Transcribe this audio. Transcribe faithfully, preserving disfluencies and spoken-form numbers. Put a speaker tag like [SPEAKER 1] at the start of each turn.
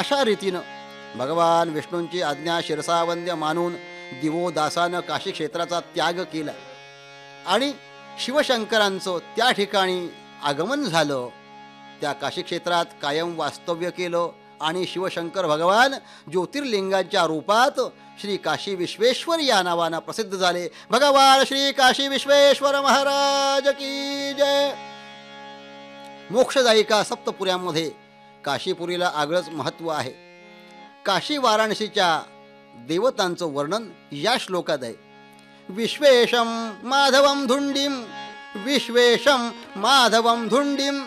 [SPEAKER 1] अशा रीतीनं भगवान विष्णूंची आज्ञा शिरसावंद्य मानून दिवोदासानं काशी क्षेत्राचा त्याग केला आणि शिवशंकरांचं त्या ठिकाणी आगमन झालं. त्या काशी क्षेत्रात कायम वास्तव्य केलं आणि शिवशंकर भगवान ज्योतिर्लिंगाच्या रूपात श्री काशी विश्वेश्वर या नावानं प्रसिद्ध झाले. भगवान श्री काशी विश्वेश्वर महाराज की जय. मोक्षदायिका सप्तपुऱ्यांमध्ये काशीपुरीला आगळंच महत्त्व आहे. काशी वाराणसीच्या देवतांचं वर्णन या श्लोकात आहे. विश्वेशम माधवम धुंडीम विश्वेशम माधवम धुंडीम